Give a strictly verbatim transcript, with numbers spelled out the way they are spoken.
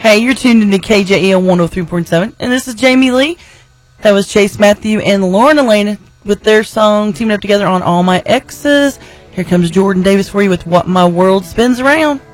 Hey, you're tuned into K J E L one oh three point seven, and this is Jamie Lee. That was Chase Matthew and Lauren Elena with their song teaming up together on All My Exes. Here comes Jordan Davis for you with What My World Spins Around.